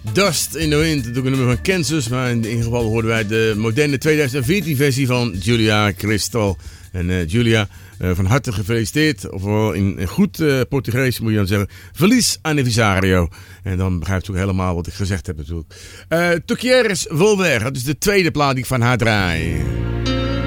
Dust in the Wind, natuurlijk een nummer van Kansas, maar in ieder geval hoorden wij de moderne 2014 versie van Julia Crystal. En Julia, van harte gefeliciteerd, ofwel in goed Portugees moet je dan zeggen, feliz aniversario. En dan begrijpt u ook helemaal wat ik gezegd heb natuurlijk. Tu quieres volver, dat is de tweede plaat die ik van haar draai.